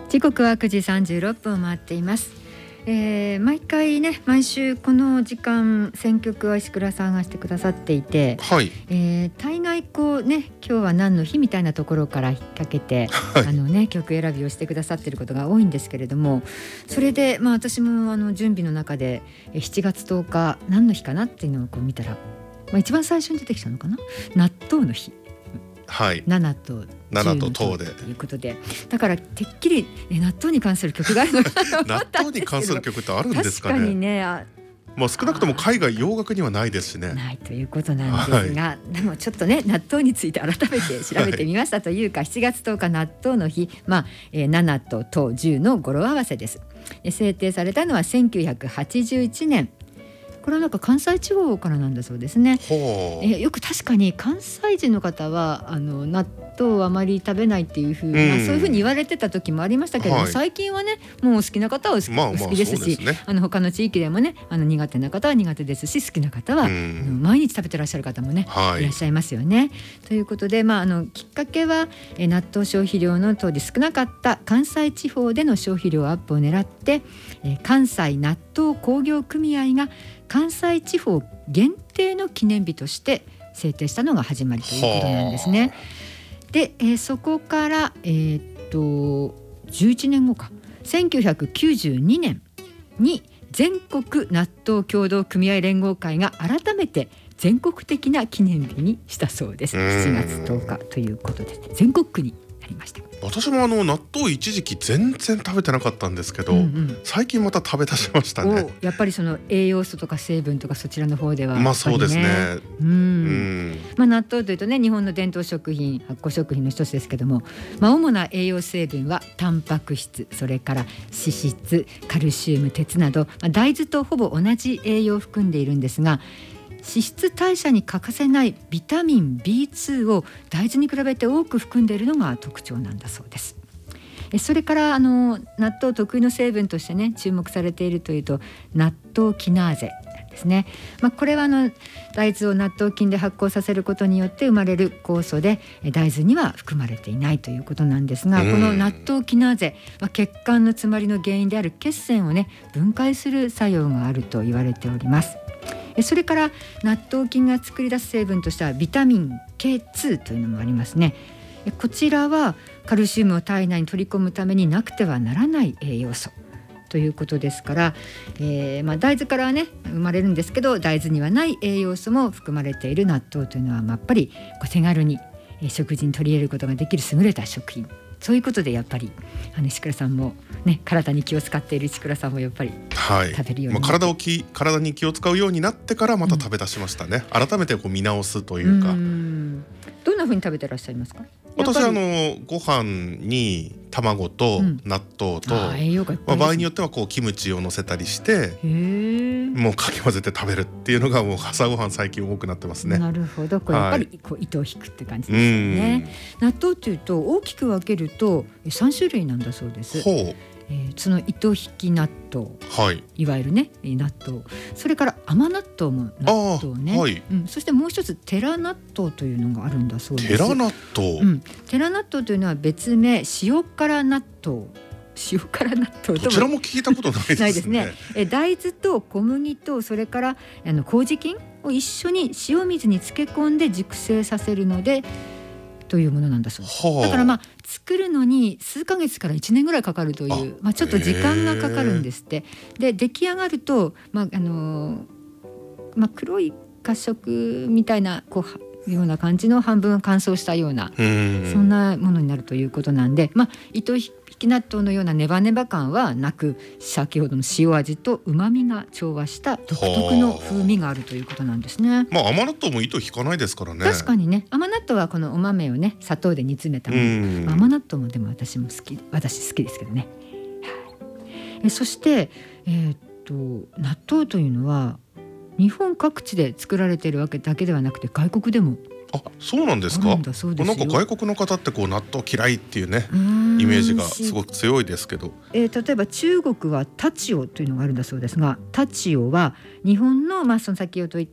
時刻は9時36分を回っています。毎回ね、毎週この時間選曲は石倉さんがしてくださっていて、 はい、 大概こうね、今日は何の日みたいなところから引っ掛けて、 はい、 曲選びをしてくださっていることが多いんですけれども、それで私も準備の中で7月10日何の日かなっていうのをこう見たら、一番最初に出てきたのかな、納豆の日。 はい、 7と 7と10でということで、だからてっきり納豆に関する曲があるのかなと思納ったんですけど、 豆に関する曲ってあるんですかね。 確かにね、 少なくとも海外洋楽にはないですしね。 ないということなんですが、でもちょっとね、納豆について改めて調べてみましたというか、7月10日納豆の日、7と10の語呂合わせです。制定されたのは1981年。これはなんか関西地方からなんだそうですね。よく確かに関西人の方は納豆をあまり食べないっていう風な、そういう風に言われてた時もありましたけれども、最近はね、もう好きな方はお好きですし、他の地域でもね、苦手な方は苦手ですし、好きな方は毎日食べてらっしゃる方もね、いらっしゃいますよね。ということで、きっかけは納豆消費量の当時少なかった関西地方での消費量アップを狙って、関西納豆工業組合が関西地方限定の記念日として制定したのが始まりということなんですね。で、そこから11年後か、1992年に全国納豆協同組合連合会が改めて全国的な記念日にしたそうです。7月10日ということで全国区になりました。 私も納豆一時期全然食べてなかったんですけど、最近また食べ出しましたね。 やっぱりその栄養素とか成分とかそちらの方では、 そうですね。 納豆というとね、日本の伝統食品、発酵食品の一つですけども、主な栄養成分はタンパク質、それから脂質、カルシウム、鉄など、大豆とほぼ同じ栄養を含んでいるんですが、脂質代謝に欠かせないビタミン B2 を大豆に比べて多く含んでいるのが特徴なんだそうです。それから納豆特有の成分としてね、注目されているというと納豆キナーゼなんですね。これは大豆を納豆菌で発酵させることによって生まれる酵素で、大豆には含まれていないということなんですが、この納豆キナーゼ、血管の詰まりの原因である血栓をね、分解する作用があると言われております。それから納豆菌が作り出す成分としてはビタミン K2 というのもありますね。こちらはカルシウムを体内に取り込むためになくてはならない栄養素ということですから、大豆からね生まれるんですけど、大豆にはない栄養素も含まれている納豆というのは、やっぱり手軽に食事に取り入れることができる優れた食品。そういうことでやっぱり石倉さんもね、体に気を使っている石倉さんもやっぱり食べるように、 体に気を使うようになってからまた食べ出しましたね。改めて見直すというか。 どんな風に食べてらっしゃいますか？ 私はご飯に卵と納豆と、場合によってはキムチを乗せたりして、もうかき混ぜて食べるっていうのがもう朝ごはん最近多くなってますね。 なるほど、やっぱり糸を引くって感じですよね。納豆というと大きく分けると3種類なんだそうです。その糸引き納豆、いわゆるね納豆、それから甘納豆も納豆ね、そしてもう一つ寺納豆というのがあるんだそうです。 寺納豆、 寺納豆というのは別名塩辛納豆。塩辛納豆とどちらも聞いたことないですね。 大豆と小麦とそれから麹菌を一緒に塩水に漬け込んで熟成させるのでというものなんだそうです。だから作るのに数ヶ月から1年ぐらいかかるという、ちょっと時間がかかるんですって。で出来上がると、黒い褐色みたいなような感じの半分乾燥したような、そんなものになるということなんで、糸引き納豆のようなネバネバ感はなく、先ほどの塩味と旨味が調和した独特の風味があるということなんですね。 甘納豆も糸引かないですからね。 確かにね、甘納豆はこのお豆をね砂糖で煮詰めたもの、甘納豆もでも私好きですけどね。そして納豆というのは日本各地で作られているわけだけではなくて、外国でもそうなんですか。なんか外国の方って納豆嫌いっていうねイメージがすごく強いですけど、 例えば中国はタチオというのがあるんだそうですが、タチオは日本のその先ほど言っ